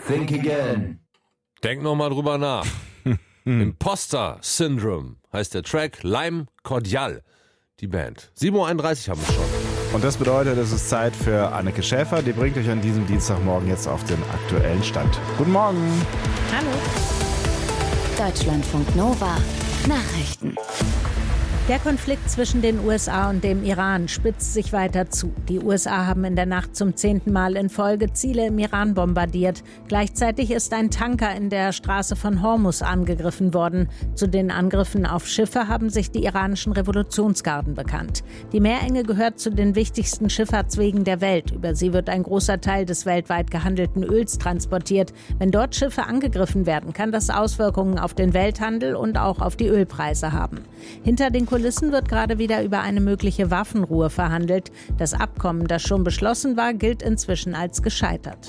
Think again. Denk nochmal drüber nach. Imposter Syndrome heißt der Track, Lime Cordial, die Band. 7:31 Uhr haben wir schon. Und das bedeutet, es ist Zeit für Anneke Schäfer. Die bringt euch an diesem Dienstagmorgen jetzt auf den aktuellen Stand. Guten Morgen. Hallo. Deutschlandfunk Nova. Nachrichten. Der Konflikt zwischen den USA und dem Iran spitzt sich weiter zu. Die USA haben in der Nacht zum 10. Mal in Folge Ziele im Iran bombardiert. Gleichzeitig ist ein Tanker in der Straße von Hormuz angegriffen worden. Zu den Angriffen auf Schiffe haben sich die iranischen Revolutionsgarden bekannt. Die Meerenge gehört zu den wichtigsten Schifffahrtswegen der Welt. Über sie wird ein großer Teil des weltweit gehandelten Öls transportiert. Wenn dort Schiffe angegriffen werden, kann das Auswirkungen auf den Welthandel und auch auf die Ölpreise haben. Hinter den Kulissen wird gerade wieder über eine mögliche Waffenruhe verhandelt. Das Abkommen, das schon beschlossen war, gilt inzwischen als gescheitert.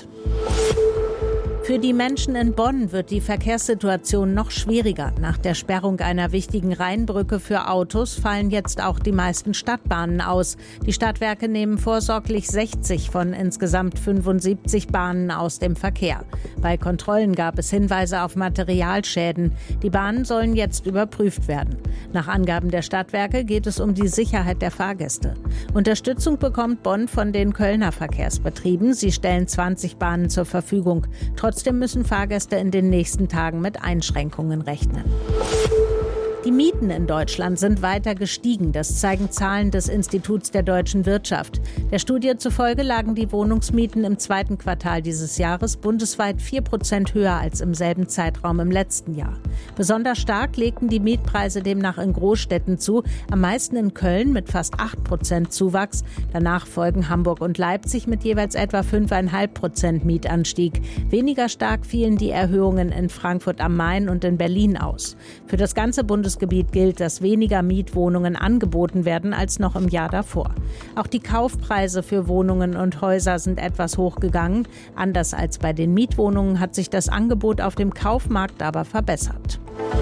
Für die Menschen in Bonn wird die Verkehrssituation noch schwieriger. Nach der Sperrung einer wichtigen Rheinbrücke für Autos fallen jetzt auch die meisten Stadtbahnen aus. Die Stadtwerke nehmen vorsorglich 60 von insgesamt 75 Bahnen aus dem Verkehr. Bei Kontrollen gab es Hinweise auf Materialschäden. Die Bahnen sollen jetzt überprüft werden. Nach Angaben der Stadtwerke geht es um die Sicherheit der Fahrgäste. Unterstützung bekommt Bonn von den Kölner Verkehrsbetrieben. Sie stellen 20 Bahnen zur Verfügung. Trotzdem müssen Fahrgäste in den nächsten Tagen mit Einschränkungen rechnen. Die Mieten in Deutschland sind weiter gestiegen. Das zeigen Zahlen des Instituts der deutschen Wirtschaft. Der Studie zufolge lagen die Wohnungsmieten im zweiten Quartal dieses Jahres bundesweit 4% höher als im selben Zeitraum im letzten Jahr. Besonders stark legten die Mietpreise demnach in Großstädten zu, am meisten in Köln mit fast 8% Zuwachs. Danach folgen Hamburg und Leipzig mit jeweils etwa 5,5% Mietanstieg. Weniger stark fielen die Erhöhungen in Frankfurt am Main und in Berlin aus. Für das ganze Bundesgebiet gilt, dass weniger Mietwohnungen angeboten werden als noch im Jahr davor. Auch die Kaufpreise für Wohnungen und Häuser sind etwas hochgegangen. Anders als bei den Mietwohnungen hat sich das Angebot auf dem Kaufmarkt aber verbessert.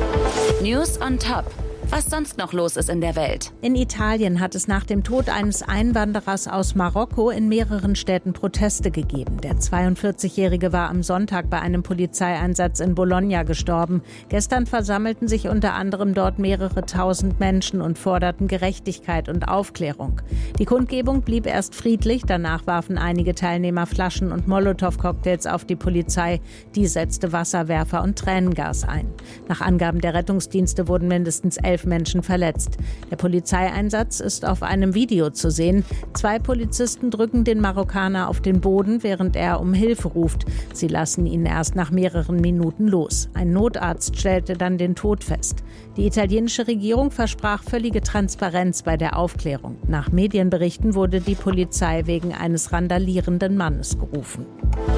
News on Top. Was sonst noch los ist in der Welt. In Italien hat es nach dem Tod eines Einwanderers aus Marokko in mehreren Städten Proteste gegeben. Der 42-Jährige war am Sonntag bei einem Polizeieinsatz in Bologna gestorben. Gestern versammelten sich unter anderem dort mehrere tausend Menschen und forderten Gerechtigkeit und Aufklärung. Die Kundgebung blieb erst friedlich, danach warfen einige Teilnehmer Flaschen und Molotow-Cocktails auf die Polizei. Die setzte Wasserwerfer und Tränengas ein. Nach Angaben der Rettungsdienste wurden mindestens 11 Menschen verletzt. Der Polizeieinsatz ist auf einem Video zu sehen. 2 Polizisten drücken den Marokkaner auf den Boden, während er um Hilfe ruft. Sie lassen ihn erst nach mehreren Minuten los. Ein Notarzt stellte dann den Tod fest. Die italienische Regierung versprach völlige Transparenz bei der Aufklärung. Nach Medienberichten wurde die Polizei wegen eines randalierenden Mannes gerufen.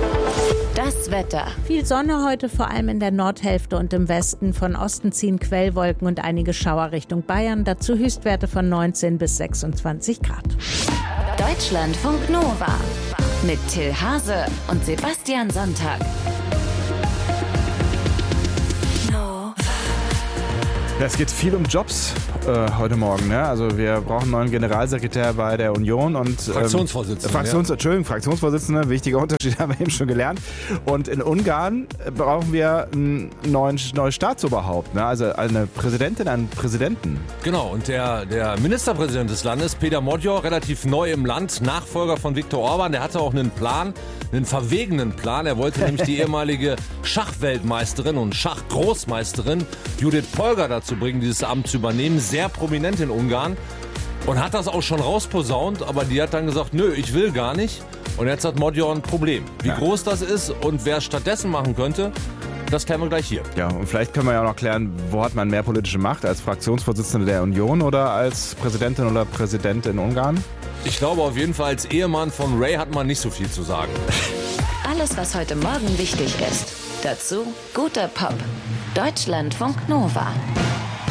Das Wetter. Viel Sonne heute, vor allem in der Nordhälfte und im Westen. Von Osten ziehen Quellwolken und einige Schauer Richtung Bayern. Dazu Höchstwerte von 19 bis 26 Grad. Deutschlandfunk Nova. Mit Till Hase und Sebastian Sonntag. Es geht viel um Jobs heute Morgen. Ne? Also wir brauchen einen neuen Generalsekretär bei der Union und Fraktionsvorsitzende. Wichtiger Unterschied, haben wir eben schon gelernt. Und in Ungarn brauchen wir ein neues Staatsoberhaupt. Ne? Also eine Präsidentin, einen Präsidenten. Genau, und der Ministerpräsident des Landes, Péter Magyar, relativ neu im Land, Nachfolger von Viktor Orban, der hatte auch einen Plan, einen verwegenen Plan. Er wollte nämlich die ehemalige Schachweltmeisterin und Schachgroßmeisterin Judith Polgar dazu bringen, dieses Amt zu übernehmen. Sehr prominent in Ungarn. Und hat das auch schon rausposaunt, aber die hat dann gesagt, nö, ich will gar nicht. Und jetzt hat Magyar ein Problem. Wie groß das ist und wer es stattdessen machen könnte, das klären wir gleich hier. Ja, und vielleicht können wir ja auch noch klären, wo hat man mehr politische Macht, als Fraktionsvorsitzende der Union oder als Präsidentin oder Präsident in Ungarn? Ich glaube auf jeden Fall, als Ehemann von Ray hat man nicht so viel zu sagen. Alles, was heute Morgen wichtig ist. Dazu guter Pop. Deutschlandfunk Nova.